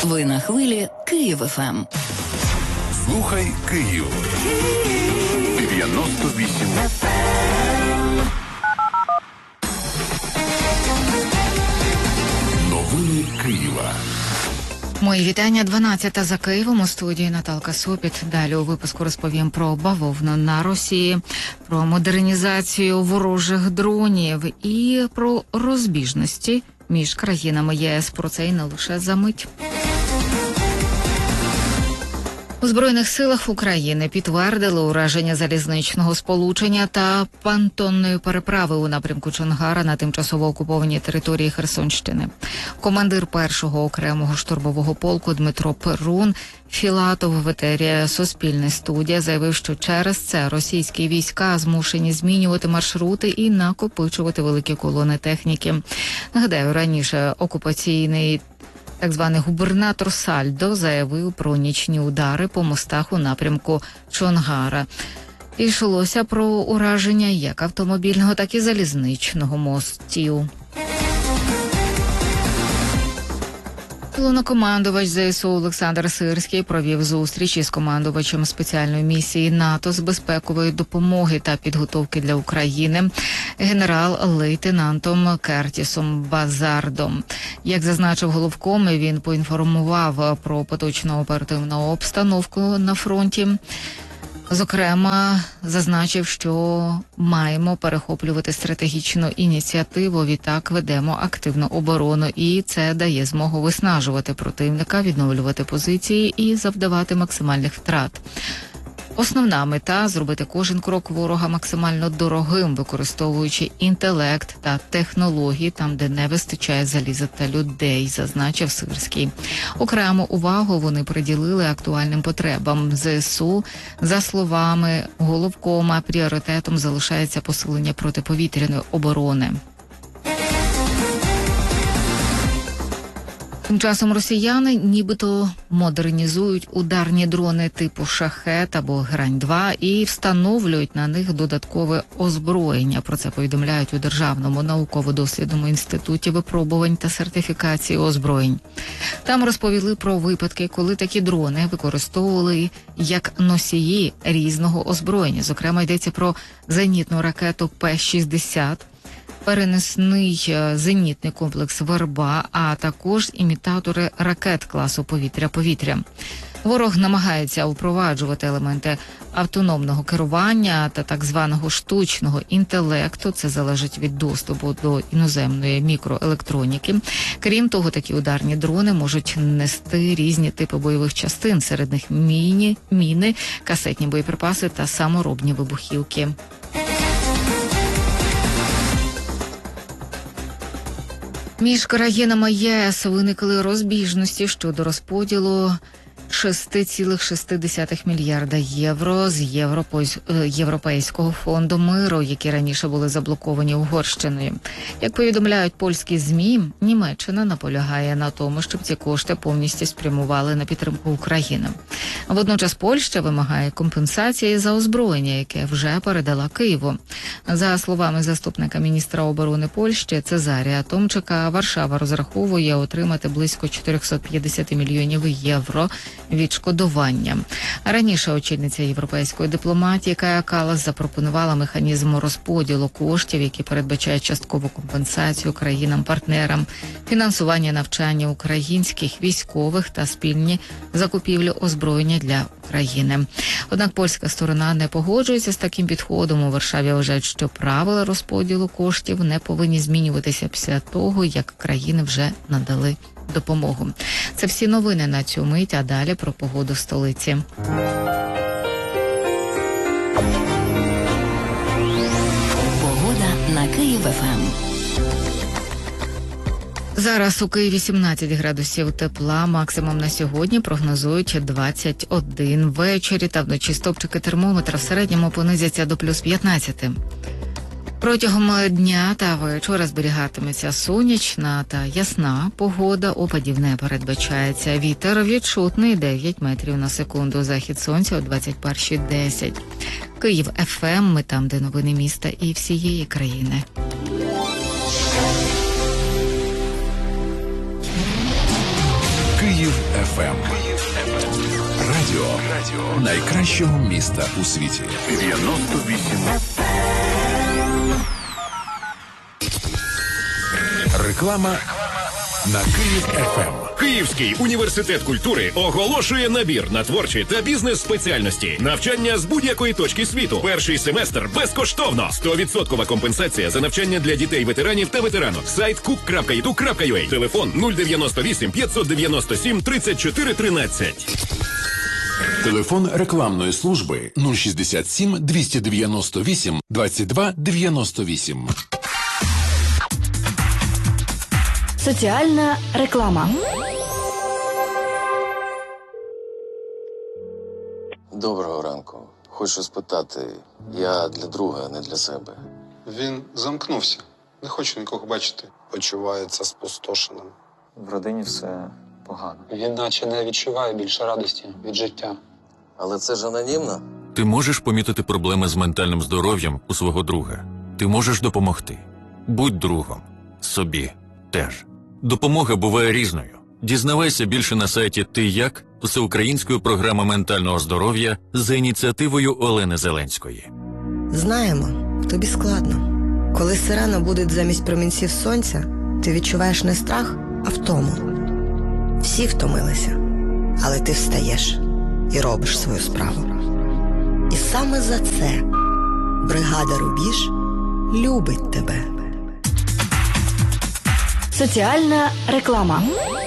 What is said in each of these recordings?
Ви на хвилі Київ ФМ. Слухай Київ. 98 FM. Новини Києва. Мої вітання. 12 за Києвом. У студії Наталка Сопіт. Далі у випуску розповім про бавовну на Росії, про модернізацію ворожих дронів і про розбіжності між країнами ЄС. Про це і не лише за мить. У Збройних силах України підтвердили ураження залізничного сполучення та понтонної переправи у напрямку Чонгара на тимчасово окупованій території Херсонщини. Командир 1-го окремого штурмового полку Дмитро Перун Філатов в етері Суспільне студія заявив, що через це російські війська змушені змінювати маршрути і накопичувати великі колони техніки. Нагадаю, раніше окупаційний так званий губернатор Сальдо заявив про нічні удари по мостах у напрямку Чонгара. Йшлося про ураження як автомобільного, так і залізничного мостів. Головнокомандувач ЗСУ Олександр Сирський провів зустріч із командувачем спеціальної місії НАТО з безпекової допомоги та підготовки для України генерал-лейтенантом Кертісом Базардом. Як зазначив головком, він поінформував про поточну оперативну обстановку на фронті. Зокрема, зазначив, що маємо перехоплювати стратегічну ініціативу, відтак ведемо активну оборону, і це дає змогу виснажувати противника, відновлювати позиції і завдавати максимальних втрат. Основна мета – зробити кожен крок ворога максимально дорогим, використовуючи інтелект та технології там, де не вистачає заліза та людей, зазначив Сирський. Окрему увагу вони приділили актуальним потребам ЗСУ. За словами головкома, пріоритетом залишається посилення протиповітряної оборони. Тим часом росіяни нібито модернізують ударні дрони типу «Шахет» або «Грань-2» і встановлюють на них додаткове озброєння. Про це повідомляють у Державному науково-дослідному інституті випробувань та сертифікації озброєнь. Там розповіли про випадки, коли такі дрони використовували як носії різного озброєння. Зокрема, йдеться про зенітну ракету П-60, переносний зенітний комплекс «Верба», а також імітатори ракет класу повітря-повітря. Ворог намагається впроваджувати елементи автономного керування та так званого штучного інтелекту. Це залежить від доступу до іноземної мікроелектроніки. Крім того, такі ударні дрони можуть нести різні типи бойових частин. Серед них міни, касетні боєприпаси та саморобні вибухівки. Між країнами ЄС виникли розбіжності щодо розподілу 6,6 мільярда євро з Європейського фонду миру, які раніше були заблоковані Угорщиною. Як повідомляють польські ЗМІ, Німеччина наполягає на тому, щоб ці кошти повністю спрямували на підтримку України. Водночас Польща вимагає компенсації за озброєння, яке вже передала Києву. За словами заступника міністра оборони Польщі Цезарія Томчика, Варшава розраховує отримати близько 450 мільйонів євро відшкодування. Раніше очільниця європейської дипломатії Кая Каллас запропонувала механізм розподілу коштів, які передбачають часткову компенсацію країнам-партнерам, фінансування навчання українських військових та спільні закупівлі озброєння для України. Однак польська сторона не погоджується з таким підходом. У Варшаві вважають, що правила розподілу коштів не повинні змінюватися після того, як країни вже надали допомогу. Це всі новини на цю мить, а далі про погоду в столиці. Погода на Київ ФМ. Зараз у Києві 17 градусів тепла, максимум на сьогодні прогнозують 21. Ввечері та вночі стопчики термометра в середньому понизяться до плюс 15. Протягом дня та вечора зберігатиметься сонячна та ясна погода, опадів не передбачається. Вітер відчутний 9 метрів на секунду, захід сонця о 21:10. Київ ФМ, ми там, де новини міста і всієї країни. Київ ФМ. Радіо найкращого міста у світі. 98 Реклама на Київ ФМ. Київський університет культури оголошує набір на творчі та бізнес-спеціальності. Навчання з будь-якої точки світу. Перший семестр безкоштовно. 100% компенсація за навчання для дітей-ветеранів та ветеранок. Сайт cook.edu.ua. Телефон 098 597 34 13. Телефон рекламної служби 067 298 22 98. Соціальна реклама. Доброго ранку. Хочу спитати, я для друга, не для себе. Він замкнувся. Не хоче нікого бачити. Почувається спустошеним. В родині все погано. Він наче не відчуває більше радості від життя. Але це ж анонімно? Ти можеш помітити проблеми з ментальним здоров'ям у свого друга. Ти можеш допомогти. Будь другом. Собі теж. Допомога буває різною. Дізнавайся більше на сайті «Ти як» всеукраїнської програми ментального здоров'я за ініціативою Олени Зеленської. Знаємо, тобі складно. Коли сирена буде замість промінців сонця, ти відчуваєш не страх, а втому. Всі втомилися, але ти встаєш і робиш свою справу. І саме за це бригада «Рубіж» любить тебе. Соціальна реклама.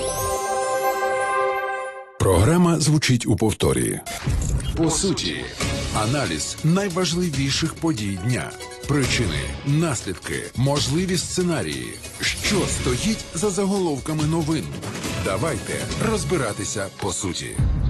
Програма звучить у повторі. По суті, аналіз найважливіших подій дня. Причини, наслідки, можливі сценарії. Що стоїть за заголовками новин? Давайте розбиратися по суті.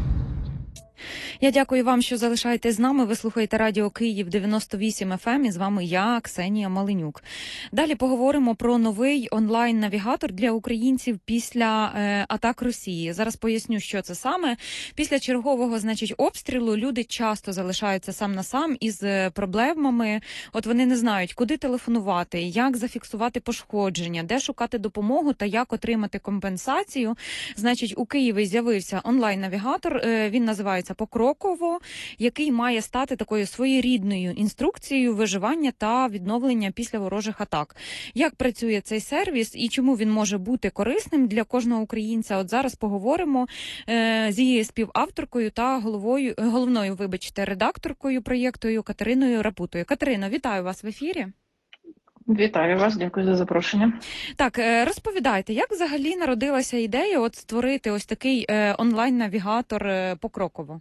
Я дякую вам, що залишаєтесь з нами. Ви слухаєте Радіо Київ 98 FM, і з вами я, Ксенія Маленюк. Далі поговоримо про новий онлайн-навігатор для українців після атак Росії. Зараз поясню, що це саме. Після чергового, обстрілу люди часто залишаються сам на сам із проблемами. От вони не знають, куди телефонувати, як зафіксувати пошкодження, де шукати допомогу та як отримати компенсацію. У Києві з'явився онлайн-навігатор, він називається «Покроково», який має стати такою своєрідною інструкцією виживання та відновлення після ворожих атак. Як працює цей сервіс і чому він може бути корисним для кожного українця? От зараз поговоримо з її співавторкою та головною редакторкою проєкту Катериною Рапутою. Катерино, вітаю вас в ефірі. Вітаю вас, дякую за запрошення. Так, розповідайте, як взагалі народилася ідея створити ось такий онлайн-навігатор покроково?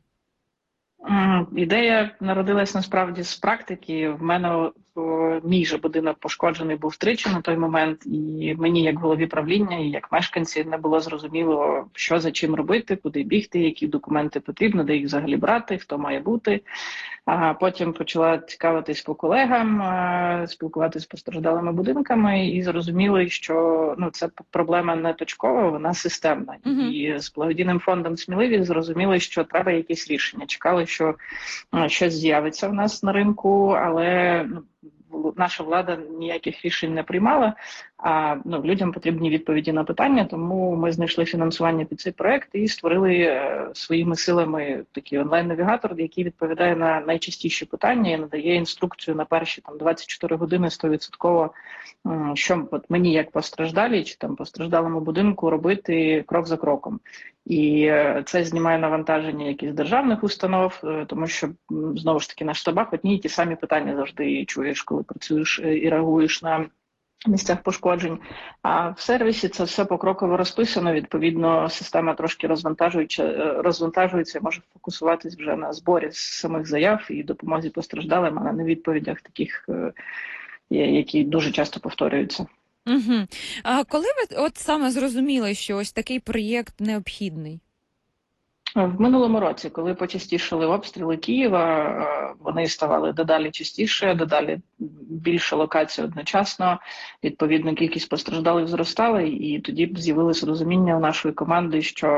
Ідея народилась насправді з практики. В мене мій же будинок пошкоджений був тричі на той момент, і мені як голові правління, і як мешканці не було зрозуміло, що за чим робити, куди бігти, які документи потрібно, де їх взагалі брати, хто має бути. А потім почала цікавитись по колегам, спілкуватися з постраждалими будинками і зрозуміли, що це проблема не точкова, вона системна. І з благодійним фондом «Сміливість» зрозуміли, що треба якісь рішення. Чекали, що щось з'явиться в нас на ринку, але наша влада ніяких рішень не приймала, а людям потрібні відповіді на питання, тому ми знайшли фінансування під цей проект і створили своїми силами такий онлайн-навігатор, який відповідає на найчастіші питання і надає інструкцію на перші 24 години 100%, що мені як постраждалій чи постраждалому будинку робити крок за кроком. І це знімає навантаження якихось державних установ, тому що, знову ж таки, на штабах одні й ті самі питання завжди чуєш, коли працюєш і реагуєш на місцях пошкоджень. А в сервісі це все покроково розписано, відповідно, система трошки розвантажується, може фокусуватись вже на зборі самих заяв і допомозі постраждалим, а не на відповідях таких, які дуже часто повторюються. Угу. А коли ви саме зрозуміли, що ось такий проєкт необхідний? В минулому році, коли почастішали обстріли Києва, вони ставали дедалі частіше, дедалі більше локацій одночасно, відповідно кількість постраждалих зростала, і тоді з'явилося розуміння у нашої команди, що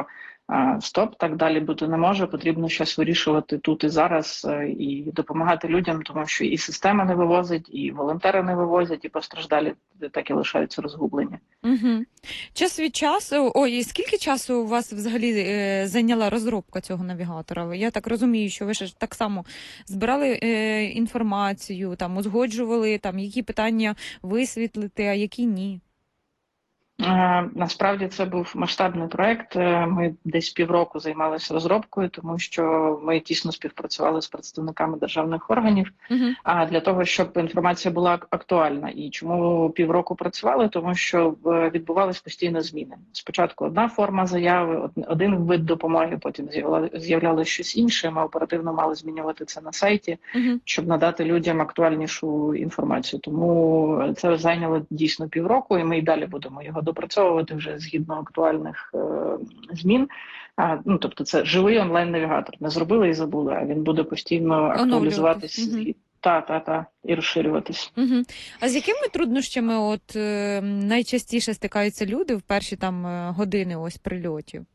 стоп, так далі бути не може, потрібно щось вирішувати тут і зараз і допомагати людям, тому що і система не вивозить, і волонтери не вивозять, і постраждалі так і лишаються розгублені. Угу. Час від часу, скільки часу у вас взагалі зайняла розробка цього навігатора? Я так розумію, що ви ж так само збирали інформацію, там узгоджували, там які питання висвітлити, а які ні. Насправді це був масштабний проект. Ми десь півроку займалися розробкою, тому що ми тісно співпрацювали з представниками державних органів, а для того, щоб інформація була актуальна. І чому півроку працювали? Тому що відбувались постійно зміни. Спочатку одна форма заяви, один вид допомоги, потім з'являлося щось інше. Ми оперативно мали змінювати це на сайті, щоб надати людям актуальнішу інформацію. Тому це зайняло дійсно півроку, і ми й далі будемо його допрацьовувати вже згідно актуальних змін. Тобто це живий онлайн-навігатор. Не зробили і забули, а він буде постійно актуалізуватись і розширюватись. А з якими труднощами найчастіше стикаються люди в перші години прильотів?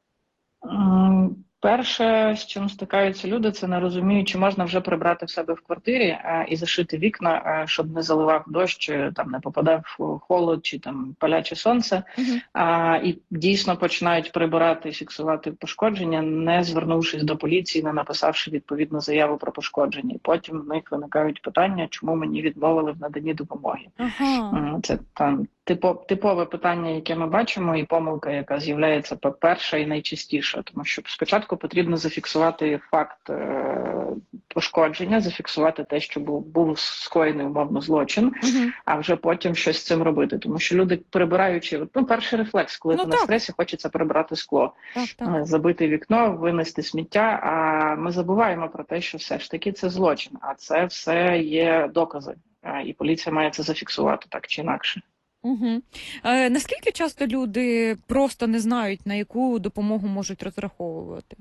Перше, з чим стикаються люди, це не розуміють, чи можна вже прибрати в себе в квартирі і зашити вікна, щоб не заливав дощ, там не попадав холод чи там паляче сонце. І дійсно починають прибирати і фіксувати пошкодження, не звернувшись до поліції, не написавши відповідну заяву про пошкодження. І потім в них виникають питання, чому мені відмовили в наданні допомоги. Це там типове питання, яке ми бачимо, і помилка, яка з'являється перша і найчастіше. Тому що спочатку потрібно зафіксувати факт пошкодження, зафіксувати те, що був скоєний умовно злочин, а вже потім щось з цим робити. Тому що люди, прибираючи, перший рефлекс, коли ти на стресі, хочеться прибрати скло, забити вікно, винести сміття, а ми забуваємо про те, що все ж таки це злочин, а це все є докази, і поліція має це зафіксувати так чи інакше. Наскільки часто люди просто не знають, на яку допомогу можуть розраховувати?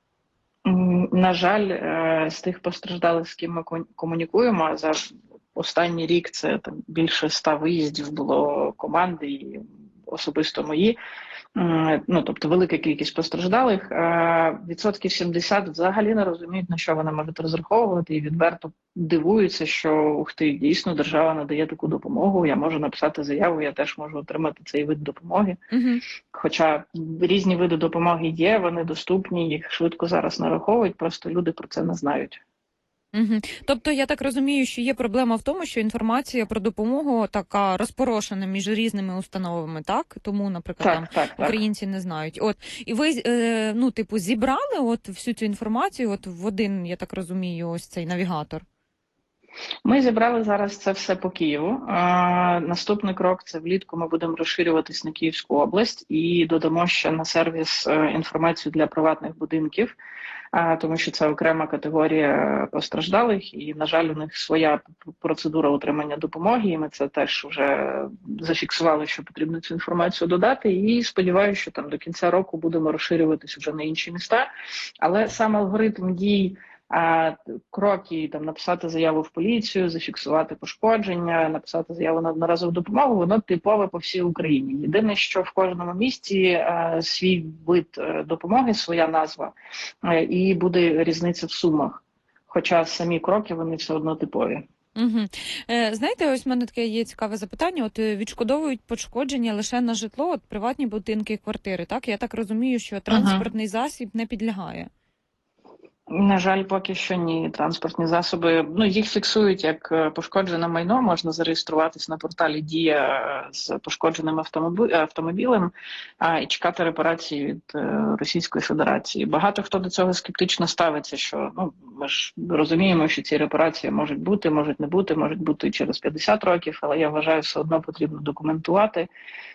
На жаль, з тих постраждалих, з ким ми комунікуємо, за останній рік це більше 100 виїздів було команди і особисто мої. Тобто велика кількість постраждалих, 70% взагалі не розуміють, на що вони можуть розраховувати, і відверто дивуються, що дійсно держава надає таку допомогу, я можу написати заяву, я теж можу отримати цей вид допомоги. Хоча різні види допомоги є, вони доступні, їх швидко зараз нараховують, просто люди про це не знають. Тобто, я так розумію, що є проблема в тому, що інформація про допомогу така розпорошена між різними установами, так? Тому, наприклад, українці не знають. І ви, зібрали всю цю інформацію в один, я так розумію, ось цей навігатор? Ми зібрали зараз це все по Києву. Наступний крок – це влітку ми будемо розширюватись на Київську область і додамо ще на сервіс інформацію для приватних будинків, тому що це окрема категорія постраждалих і, на жаль, у них своя процедура отримання допомоги, і ми це теж вже зафіксували, що потрібно цю інформацію додати, і сподіваюся, що до кінця року будемо розширюватись вже на інші міста. Але сам алгоритм дій, кроки, написати заяву в поліцію, зафіксувати пошкодження, написати заяву на одноразову допомогу, воно типове по всій Україні. Єдине, що в кожному місті свій вид допомоги, своя назва, і буде різниця в сумах. Хоча самі кроки, вони все одно типові. Знаєте, ось в мене таке є цікаве запитання. Відшкодовують пошкодження лише на житло, приватні будинки і квартири, так? Я так розумію, що транспортний засіб не підлягає. На жаль, поки що ні. Транспортні засоби, їх фіксують як пошкоджене майно, можна зареєструватись на порталі «Дія» з пошкодженим автомобілем і чекати репарації від Російської Федерації. Багато хто до цього скептично ставиться, що ми ж розуміємо, що ці репарації можуть бути, можуть не бути, можуть бути через 50 років, але я вважаю, все одно потрібно документувати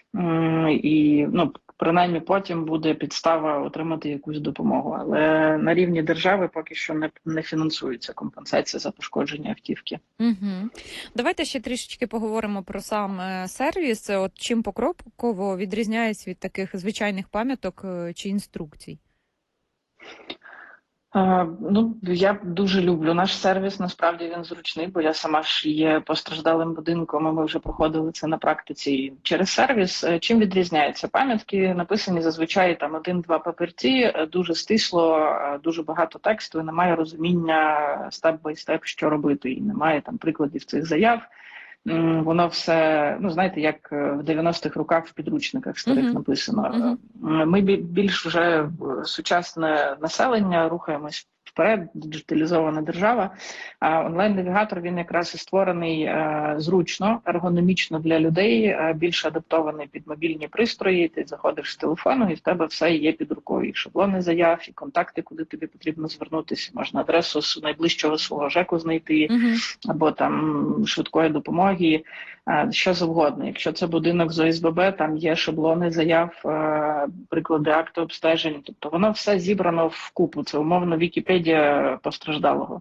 і, принаймні потім буде підстава отримати якусь допомогу. Але на рівні держави поки що не фінансується компенсація за пошкодження автівки. Давайте ще трішечки поговоримо про сам сервіс. Чим покроково відрізняється від таких звичайних пам'яток чи інструкцій? Я дуже люблю наш сервіс, насправді він зручний, бо я сама ж є постраждалим будинком, і ми вже проходили це на практиці через сервіс. Чим відрізняється? Пам'ятки написані зазвичай там 1-2 папірці, дуже стисло, дуже багато тексту, і немає розуміння степ-бай-степ, що робити, і немає там прикладів цих заяв. Воно все, знаєте, як в 90-х роках в підручниках старих написано. Ми більш вже сучасне населення, рухаємось вперед, диджиталізована держава. А онлайн-навігатор, він якраз і створений зручно, ергономічно для людей, більш адаптований під мобільні пристрої. Ти заходиш з телефону, і в тебе все є під рукою. І шаблони заяв, і контакти, куди тобі потрібно звернутися. Можна адресу найближчого свого ЖЕКу знайти, або там швидкої допомоги, що завгодно. Якщо це будинок з ОСББ, там є шаблони заяв, приклади акту обстежень. Тобто воно все зібрано в купу. Це умовно Вікіпедія постраждалого.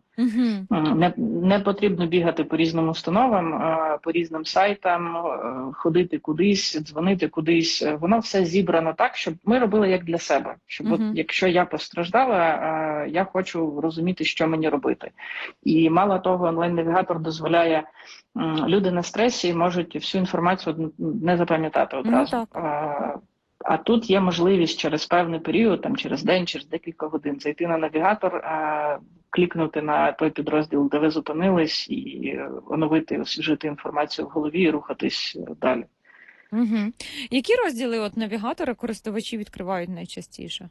Не потрібно бігати по різним установам, по різним сайтам, ходити кудись, дзвонити кудись. Воно все зібрано так, щоб ми робили як для себе. Щоб якщо я постраждала, я хочу розуміти, що мені робити. І мало того, онлайн-навігатор дозволяє, люди на стресі можуть всю інформацію не запам'ятати одразу. А тут є можливість через певний період, там через день, через декілька годин зайти на навігатор, клікнути на той підрозділ, де ви зупинились, і оновити, освіжити інформацію в голові і рухатись далі. Які розділи навігатора користувачі відкривають найчастіше?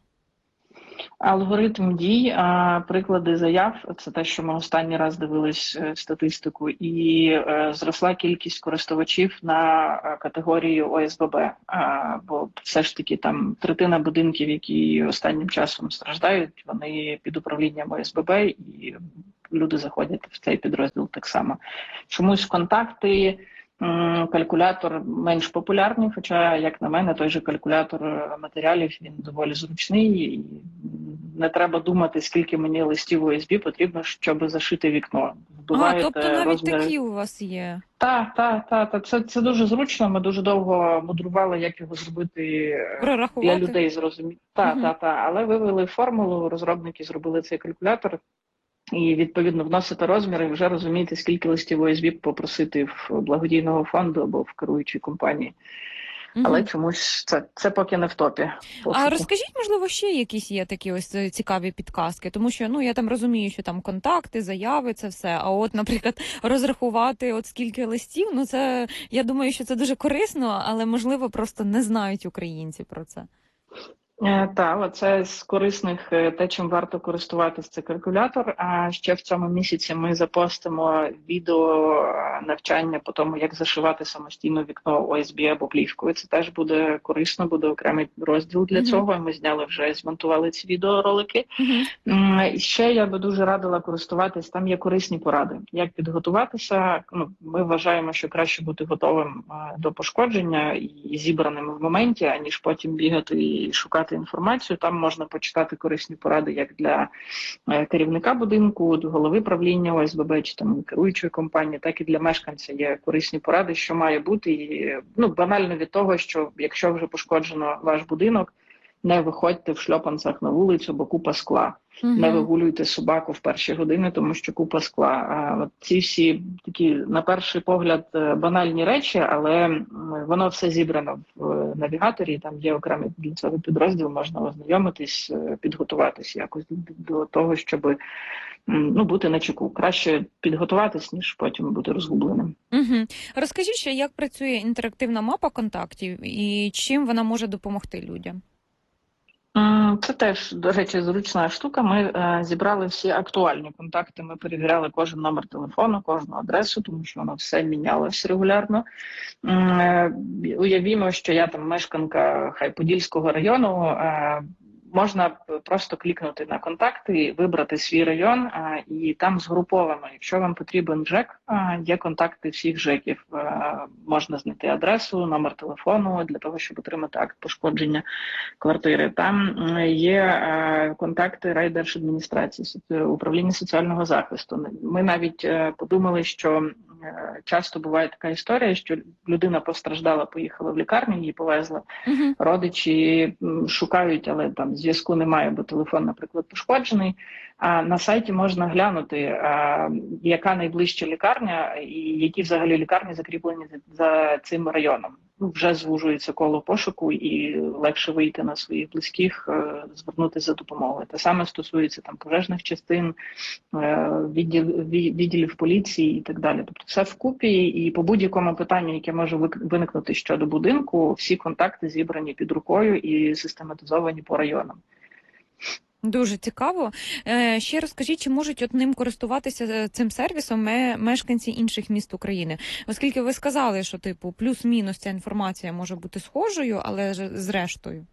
Алгоритм дій, приклади заяв – це те, що ми останній раз дивились статистику, і зросла кількість користувачів на категорію ОСББ, бо все ж таки там третина будинків, які останнім часом страждають, вони під управлінням ОСББ, і люди заходять в цей підрозділ так само. Чомусь контакти, калькулятор менш популярний, хоча, як на мене, той же калькулятор матеріалів, він доволі зручний, і не треба думати, скільки мені листів ОСБ потрібно, щоб зашити вікно. Тобто навіть такі у вас є? Так. Це дуже зручно, ми дуже довго мудрували, як його зробити для людей зрозуміти. Але вивели формулу, розробники зробили цей калькулятор, і, відповідно, вносите розміри і вже розумієте, скільки листів ОСБ попросити в благодійного фонду або в керуючій компанії. Але чомусь це поки не в топі. А розкажіть, можливо, ще якісь є такі ось цікаві підказки? Тому що, я там розумію, що там контакти, заяви, це все. А от, наприклад, розрахувати скільки листів, це, я думаю, що це дуже корисно, але, можливо, просто не знають українці про це. Так, оце з корисних, те, чим варто користуватись, це калькулятор. А ще в цьому місяці ми запостимо відео навчання по тому, як зашивати самостійно вікно ОСБ або плівкою. Це теж буде корисно, буде окремий розділ для цього. Ми зняли вже, змонтували ці відеоролики. І ще я би дуже радила користуватись, там є корисні поради. Як підготуватися? Ми вважаємо, що краще бути готовим до пошкодження і зібраним в моменті, аніж потім бігати і шукати інформацію. Там можна почитати корисні поради як для керівника будинку, голови правління ОСББ чи там керуючої компанії, так і для мешканця є корисні поради, що має бути. І, банально від того, що якщо вже пошкоджено ваш будинок, не виходьте в шльопанцях на вулицю, бо купа скла. Не вигулюйте собаку в перші години, тому що купа скла. А ці всі такі, на перший погляд, банальні речі, але воно все зібрано в навігаторі, там є окремий для цього підрозділ, можна ознайомитись, підготуватись якось до того, щоб бути начеку. Краще підготуватись, ніж потім бути розгубленим. Розкажіть ще, як працює інтерактивна мапа контактів і чим вона може допомогти людям? Це теж, до речі, зручна штука. Ми зібрали всі актуальні контакти, ми перевіряли кожен номер телефону, кожну адресу, тому що воно все мінялось регулярно. Уявімо, що я там мешканка Подільського району, можна просто клікнути на контакти, вибрати свій район і там згруповано. Якщо вам потрібен ЖЕК, є контакти всіх ЖЕКів. Можна знайти адресу, номер телефону для того, щоб отримати акт пошкодження квартири. Там є контакти райдержадміністрації, управління соціального захисту. Ми навіть подумали, що часто буває така історія, що людина постраждала, поїхала в лікарню, її повезли. Родичі шукають, але там зв'язку немає, бо телефон, наприклад, пошкоджений. А на сайті можна глянути, яка найближча лікарня і які взагалі лікарні закріплені за цим районом. Вже звужується коло пошуку і легше вийти на своїх близьких, звернутися за допомогою. Те саме стосується там пожежних частин, відділів поліції і так далі. Тобто все вкупі, і по будь-якому питанню, яке може виникнути щодо будинку, всі контакти зібрані під рукою і систематизовані по районам. Дуже цікаво. Ще розкажіть, чи можуть ним користуватися цим сервісом мешканці інших міст України? Оскільки ви сказали, що типу плюс-мінус ця інформація може бути схожою, але зрештою.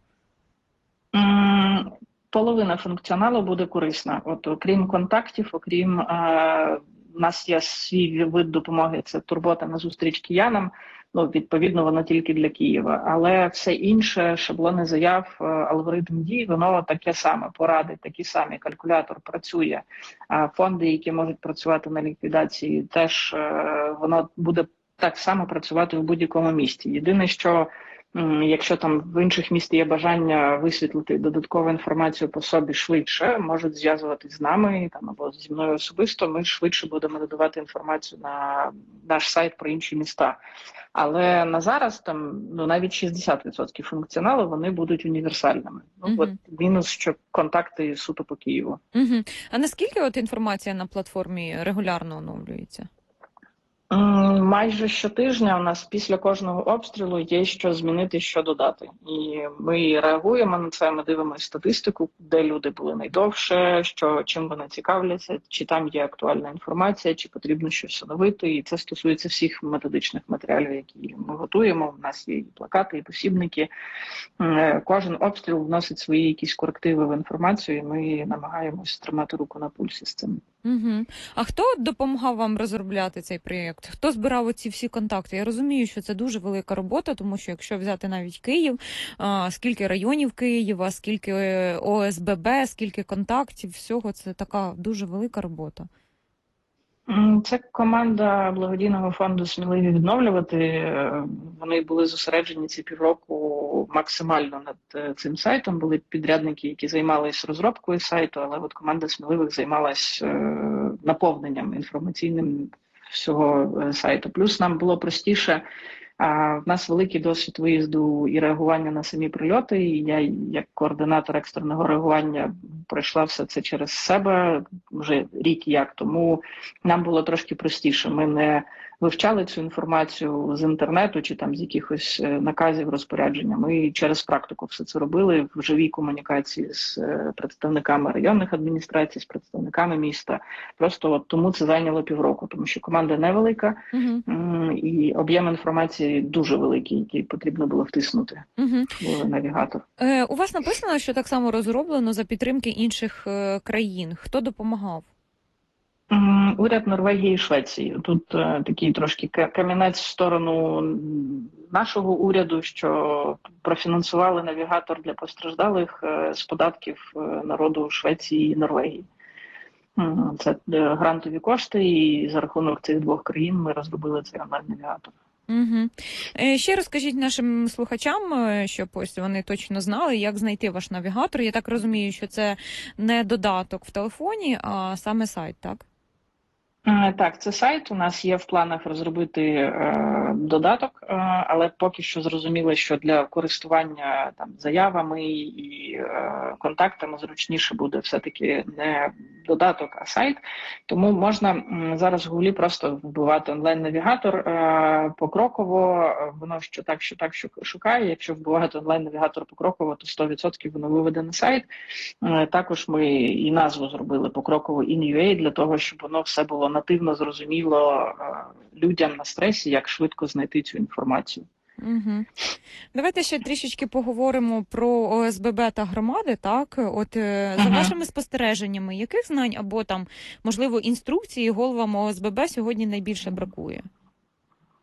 Половина функціоналу буде корисна. От окрім контактів, окрім у нас є свій вид допомоги, це турбота на зустріч киянам. Відповідно, воно тільки для Києва. Але все інше, шаблони заяв, алгоритм дій, воно таке саме, поради такі самі, калькулятор працює. Фонди, які можуть працювати на ліквідації, теж воно буде так само працювати в будь-якому місті. Єдине, що якщо там в інших містах є бажання висвітлити додаткову інформацію по собі швидше, можуть зв'язуватись з нами там, або зі мною особисто, ми швидше будемо надавати інформацію на наш сайт про інші міста. Але на зараз там навіть 60% функціоналу вони будуть універсальними. От мінус, що контакти суто по Києву. А наскільки от інформація на платформі регулярно оновлюється? Майже щотижня у нас після кожного обстрілу є що змінити, що додати. І ми реагуємо на це, ми дивимося статистику, де люди були найдовше, чим вони цікавляться, чи там є актуальна інформація, чи потрібно щось оновити. І це стосується всіх методичних матеріалів, які ми готуємо. У нас є і плакати, і посібники. Кожен обстріл вносить свої якісь корективи в інформацію, і ми намагаємося тримати руку на пульсі з цим. А хто допомагав вам розробляти цей проєкт? Хто збирав оці всі контакти? Я розумію, що це дуже велика робота, тому що якщо взяти навіть Київ, скільки районів Києва, скільки ОСББ, скільки контактів, всього, це така дуже велика робота. Це команда благодійного фонду «Сміливі відновлювати». Вони були зосереджені ці півроку максимально над цим сайтом. Були підрядники, які займалися розробкою сайту, але от команда «Сміливих» займалась наповненням інформаційним всього сайту. Плюс нам було простіше. В нас великий досвід виїзду і реагування на самі прильоти. І я, як координатор екстреного реагування, пройшла все це через себе вже рік як. Тому нам було трошки простіше. Ми не вивчали цю інформацію з інтернету чи там з якихось наказів, розпорядження. Ми через практику все це робили в живій комунікації з представниками районних адміністрацій, з представниками міста. Просто от тому це зайняло півроку, тому що команда невелика і об'єм інформації дуже великий, який потрібно було втиснути в навігатор. У вас написано, що так само розроблено за підтримки інших країн. Хто допомагав? Уряд Норвегії і Швеції. Тут такий трошки камінець в сторону нашого уряду, що профінансували навігатор для постраждалих з податків народу Швеції і Норвегії. Це грантові кошти, і за рахунок цих двох країн ми розробили цей онлайн-навігатор. Ще розкажіть нашим слухачам, щоб ось вони точно знали, як знайти ваш навігатор. Я так розумію, що це не додаток в телефоні, а саме сайт, так? Так, це сайт. У нас є в планах розробити додаток, але поки що зрозуміло, що для користування там заявами і контактами зручніше буде все-таки не додаток, а сайт. Тому можна зараз в Гуглі просто вбивати онлайн-навігатор покроково, воно що так шукає. Якщо вбивати онлайн-навігатор покроково, то 100% воно виведе на сайт. Також ми і назву зробили покроково in.ua для того, щоб воно все було нативно зрозуміло людям на стресі, як швидко знайти цю інформацію. Давайте ще трішечки поговоримо про ОСББ та громади. Так, от за вашими спостереженнями, яких знань або там, можливо, інструкції головам ОСББ сьогодні найбільше бракує?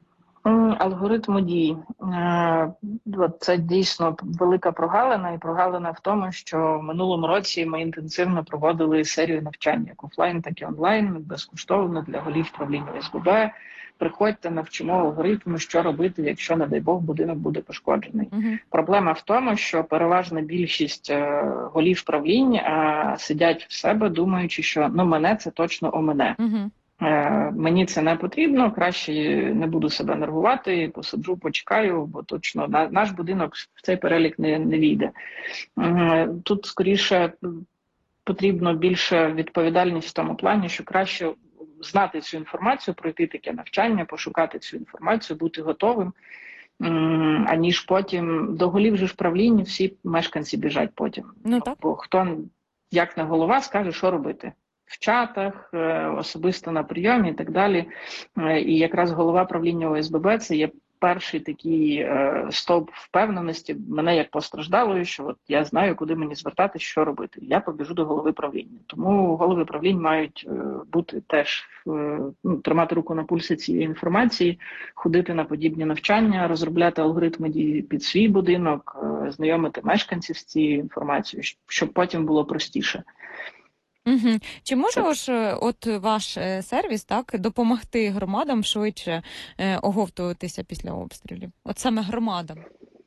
Алгоритму дій. Це дійсно велика прогалина, і прогалина в тому, що в минулому році ми інтенсивно проводили серію навчань, як офлайн, так і онлайн, безкоштовно для голів правління ОСББ. Приходьте, навчимо алгоритму, що робити, якщо, не дай Бог, будинок буде пошкоджений. Проблема в тому, що переважна більшість голів правлінь сидять в себе, думаючи, що мене це точно о мене. Мені це не потрібно, краще не буду себе нервувати, посиджу, почекаю, бо точно наш будинок в цей перелік не війде. Тут, скоріше, потрібно більше відповідальність в тому плані, що краще знати цю інформацію, пройти таке навчання, пошукати цю інформацію, бути готовим, аніж потім до голів же ж правління всі мешканці біжать потім. Бо хто, як не голова, скаже, що робити. В чатах, особисто на прийомі і так далі. І якраз голова правління ОСББ – це є перший такий стовп впевненості мене як постраждалої, що от я знаю, куди мені звертатися, що робити. Я побіжу до голови правління. Тому голови правлінь мають бути теж, тримати руку на пульсі цієї інформації, ходити на подібні навчання, розробляти алгоритми дії під свій будинок, знайомити мешканців з цією інформацією, щоб потім було простіше. Чи може от ваш сервіс допомогти громадам швидше оговтуватися після обстрілів? От саме громадам?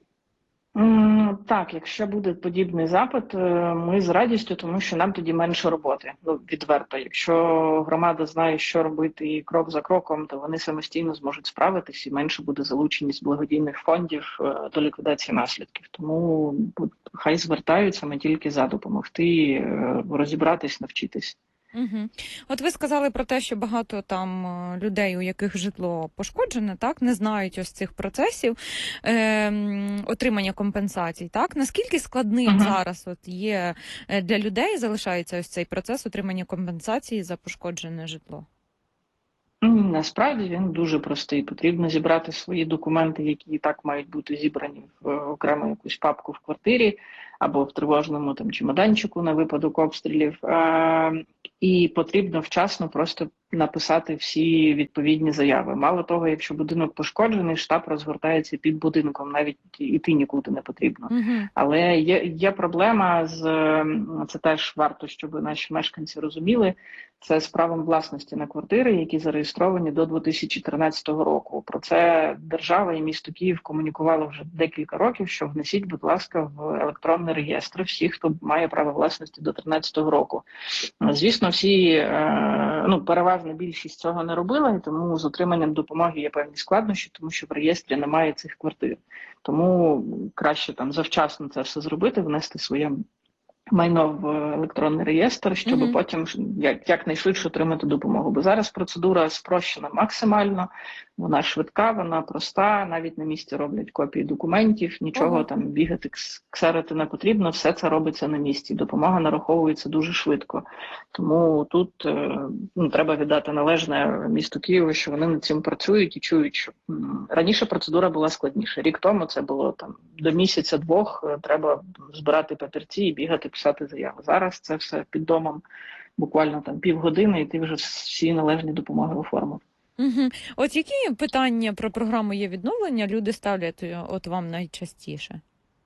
Так, якщо буде подібний запит, ми з радістю, тому що нам тоді менше роботи, відверто. Якщо громада знає, що робити і крок за кроком, то вони самостійно зможуть справитись і менше буде залученість благодійних фондів до ліквідації наслідків. Тому хай звертаються, ми тільки за допомогти, розібратись, навчитись. От ви сказали про те, що багато там людей, у яких житло пошкоджене, не знають ось цих процесів отримання компенсацій. Наскільки складним зараз є для людей, залишається ось цей процес отримання компенсації за пошкоджене житло? Насправді він дуже простий. Потрібно зібрати свої документи, які і так мають бути зібрані в окрему якусь папку в квартирі або в тривожному чемоданчику на випадок обстрілів. І потрібно вчасно просто написати всі відповідні заяви. Мало того, якщо будинок пошкоджений, штаб розгортається під будинком, навіть іти нікуди не потрібно. Але є проблема це теж варто, щоб наші мешканці розуміли, це з правом власності на квартири, які зареєстровані до 2013 року. Про це держава і місто Київ комунікували вже декілька років, що внесіть, будь ласка, в електронний реєстр всіх, хто має право власності до 2013 року. Звісно, всі, переважна більшість цього не робила, і тому з отриманням допомоги є певні складнощі, тому що в реєстрі немає цих квартир. Тому краще завчасно це все зробити, внести своє майно в електронний реєстр, щоб потім якнайшвидше отримати допомогу. Бо зараз процедура спрощена максимально, вона швидка, вона проста, навіть на місці роблять копії документів, нічого бігати, ксерити не потрібно, все це робиться на місці. Допомога нараховується дуже швидко. Тому тут треба віддати належне місту Києву, що вони над цим працюють і чують, що раніше процедура була складніша. Рік тому це було до місяця-двох, треба збирати папірці і бігати, писати заяву. Зараз це все під домом, буквально півгодини, і ти вже всі належні допомоги оформив. От які питання про програму «Є відновлення» люди ставлять вам найчастіше?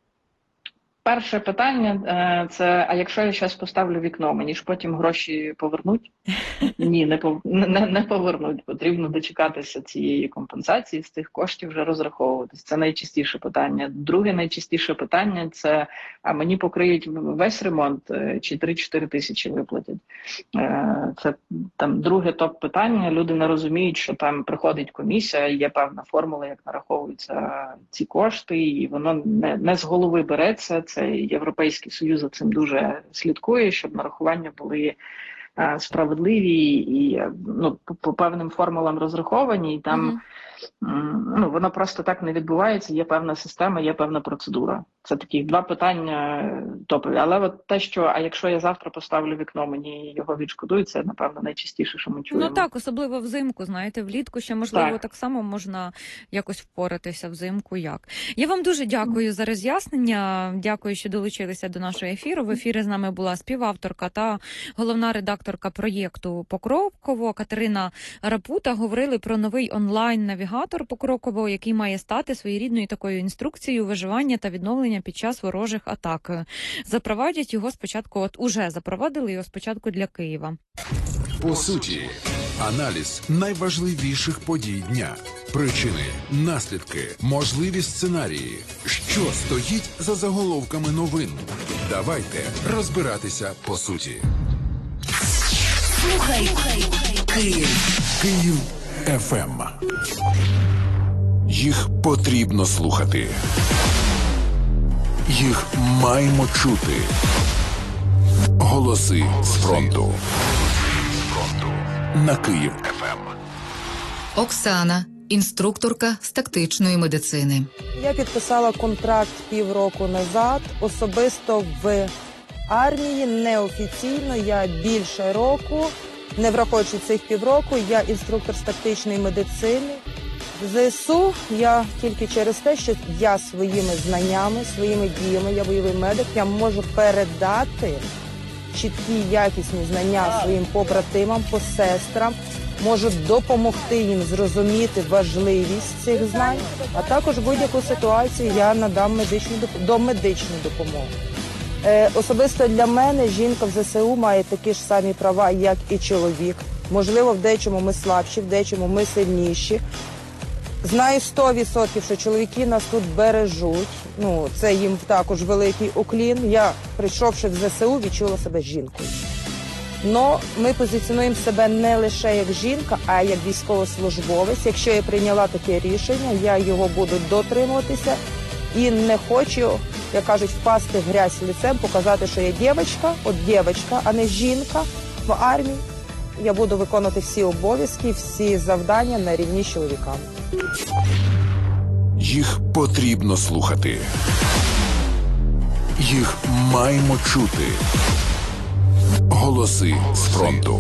Перше питання – це, а якщо я зараз поставлю вікно, мені ж потім гроші повернуть? Ні, не повернуть. Потрібно дочекатися цієї компенсації, з цих коштів вже розраховуватись. Це найчастіше питання. Друге найчастіше питання – це, а мені покриють весь ремонт чи 3-4 тисячі виплатять? Це друге топ-питання. Люди не розуміють, що там приходить комісія, є певна формула, як нараховуються ці кошти, і воно не з голови береться. Це Європейський Союз за цим дуже слідкує, щоб нарахування були справедливі і по певним формулам розраховані, і там воно просто так не відбувається, є певна система, є певна процедура. Це такі два питання топові. Але от те, що, а якщо я завтра поставлю вікно, мені його відшкодують, це, напевно, найчастіше, що ми чуємо. Так, особливо взимку, знаєте, влітку ще, можливо, так само можна якось впоратися взимку. Я вам дуже дякую за роз'яснення, дякую, що долучилися до нашого ефіру. В ефірі з нами була співавторка та головна редакторка редакторка проєкту «Покроково» Катерина Рапута говорили про новий онлайн-навігатор «Покроково», який має стати своєрідною такою інструкцією виживання та відновлення під час ворожих атак. Запровадять його спочатку, уже запровадили його спочатку для Києва. По суті, аналіз найважливіших подій дня. Причини, наслідки, можливі сценарії. Що стоїть за заголовками новин? Давайте розбиратися по суті. Слухай Київ. Київ ФМ. Їх потрібно слухати. Їх маємо чути. Голоси з фронту. На Київ ФМ. Оксана, інструкторка з тактичної медицини. Я підписала контракт півроку назад. Особисто в армії, неофіційно, я більше року, не враховуючи цих півроку, я інструктор з тактичної медицини. В ЗСУ я тільки через те, що я своїми знаннями, своїми діями, я бойовий медик, я можу передати чіткі, якісні знання своїм побратимам, посестрам, можу допомогти їм зрозуміти важливість цих знань, а також будь-яку ситуацію я надам медичну допомогу. Особисто для мене жінка в ЗСУ має такі ж самі права, як і чоловік. Можливо, в дечому ми слабші, в дечому ми сильніші. Знаю 100%, що чоловіки нас тут бережуть. Це їм також великий уклін. Я, прийшовши в ЗСУ, відчула себе жінкою. Но ми позиціонуємо себе не лише як жінка, а як військовослужбовець. Якщо я прийняла таке рішення, я його буду дотримуватися і не хочу, як кажуть, впасти в грязь лицем, показати, що я дівчинка, а не жінка в армії. Я буду виконувати всі обов'язки, всі завдання на рівні з чоловіками. Їх потрібно слухати. Їх маємо чути. Голоси з фронту.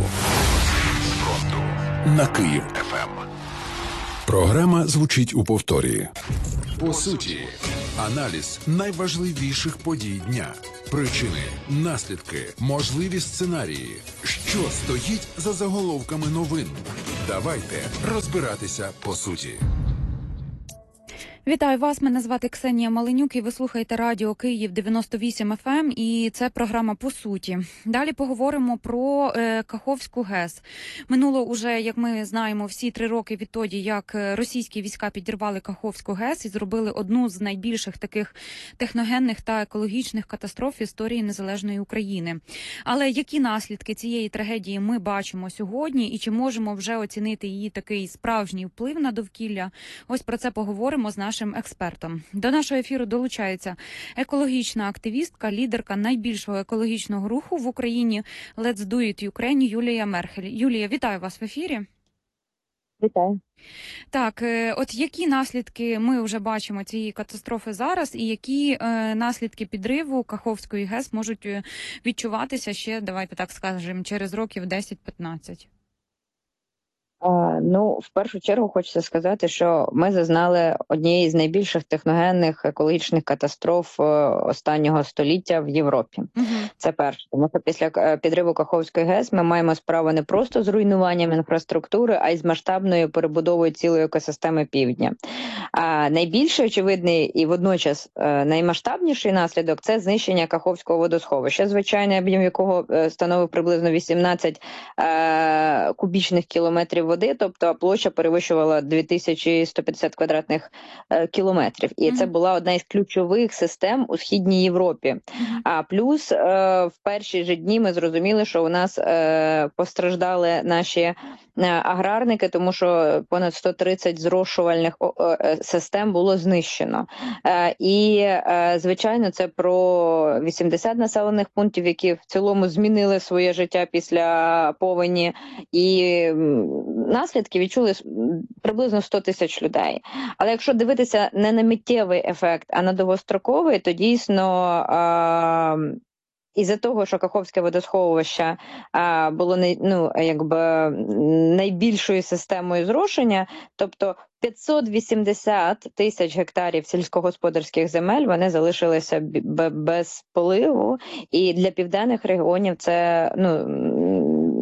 На Київ ФМ. Програма звучить у повторі. По суті, аналіз найважливіших подій дня. Причини, наслідки, можливі сценарії. Що стоїть за заголовками новин? Давайте розбиратися по суті. Вітаю вас, мене звати Ксенія Маленюк і ви слухаєте радіо Київ 98 FM і це програма «По суті». Далі поговоримо про Каховську ГЕС. Минуло уже, як ми знаємо, всі 3 роки відтоді, як російські війська підірвали Каховську ГЕС і зробили одну з найбільших таких техногенних та екологічних катастроф в історії незалежної України. Але які наслідки цієї трагедії ми бачимо сьогодні і чи можемо вже оцінити її такий справжній вплив на довкілля? Ось про це поговоримо з нашим експертом. До нашого ефіру долучається екологічна активістка, лідерка найбільшого екологічного руху в Україні Let's Do It Ukraine Юлія Мерхель. Юлія, вітаю вас в ефірі. Вітаю. Так, от які наслідки ми вже бачимо цієї катастрофи зараз і які наслідки підриву Каховської ГЕС можуть відчуватися ще, давайте так скажемо, через років 10-15? В першу чергу хочеться сказати, що ми зазнали однієї з найбільших техногенних екологічних катастроф останнього століття в Європі. Це перше. Тому що після підриву Каховської ГЕС ми маємо справу не просто з руйнуванням інфраструктури, а й з масштабною перебудовою цілої екосистеми Півдня. А найбільший очевидний і водночас наймасштабніший наслідок – це знищення Каховського водосховища, звичайний об'єм якого становив приблизно 18 кубічних кілометрів води, тобто площа перевищувала 2150 квадратних кілометрів. І це була одна із ключових систем у Східній Європі. А плюс в перші ж дні ми зрозуміли, що у нас постраждали наші аграрники, тому що понад 130 зрошувальних систем було знищено. І, звичайно, це про 80 населених пунктів, які в цілому змінили своє життя після повені, і наслідки відчули приблизно 100 тисяч людей. Але якщо дивитися не на миттєвий ефект, а на довгостроковий, то дійсно із-за того, що Каховське водосховище було найбільшою системою зрошення, тобто 580 тисяч гектарів сільськогосподарських земель, вони залишилися без поливу, і для південних регіонів це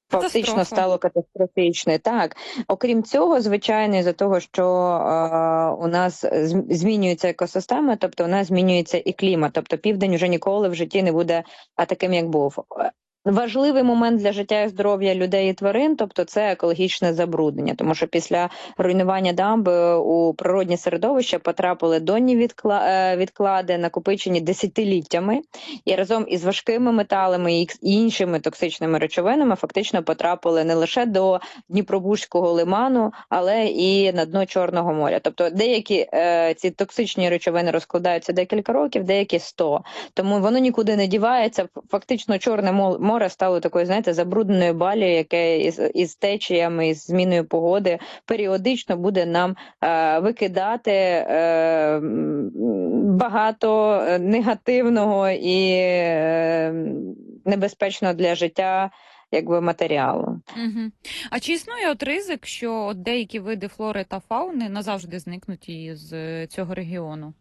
фактично стало катастрофічною. Так, окрім цього, звичайно, із-за того, що у нас змінюється екосистема, тобто у нас змінюється і клімат, тобто південь вже ніколи в житті не буде таким, як був. Важливий момент для життя і здоров'я людей і тварин, тобто це екологічне забруднення, тому що після руйнування дамби у природні середовище потрапили донні відклади, накопичені десятиліттями, і разом із важкими металами і іншими токсичними речовинами фактично потрапили не лише до Дніпробузького лиману, але і на дно Чорного моря. Тобто деякі ці токсичні речовини розкладаються декілька років, деякі 100. Тому воно нікуди не дівається. Фактично Чорне море стало такою, знаєте, забрудненою балією, яке із течіями, із зміною погоди періодично буде нам викидати багато негативного і небезпечного для життя матеріалу. Угу. А чи існує ризик, що деякі види флори та фауни назавжди зникнуть із цього регіону?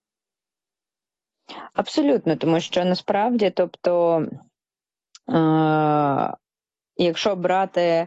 Абсолютно, тому що насправді, тобто, якщо брати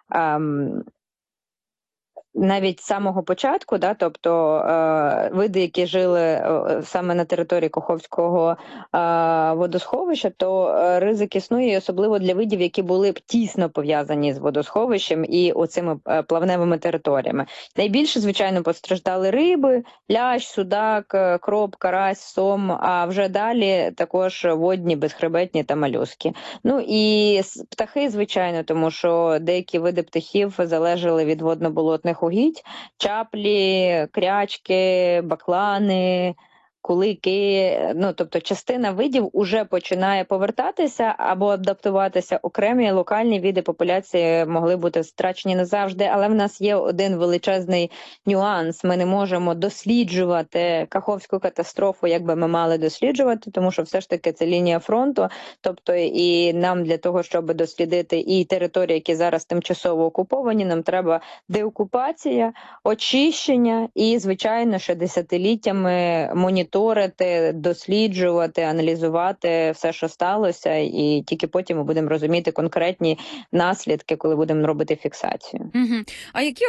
навіть з самого початку, тобто види, які жили саме на території Каховського водосховища, то ризик існує, особливо для видів, які були б тісно пов'язані з водосховищем і оцими плавневими територіями. Найбільше, звичайно, постраждали риби, лящ, судак, кроб, карась, сом, а вже далі також водні, безхребетні та молюски. Ну і птахи, звичайно, тому що деякі види птахів залежали від водно-болотних угідь, чаплі, крячки, баклани, кулики, тобто частина видів уже починає повертатися або адаптуватися. Окремі локальні види популяції могли бути втрачені назавжди, але в нас є один величезний нюанс. Ми не можемо досліджувати Каховську катастрофу, як би ми мали досліджувати, тому що все ж таки це лінія фронту, тобто і нам для того, щоб дослідити і території, які зараз тимчасово окуповані, нам треба деокупація, очищення і, звичайно, ще десятиліттями моніторити, досліджувати, аналізувати все, що сталося, і тільки потім ми будемо розуміти конкретні наслідки, коли будемо робити фіксацію. Угу. А які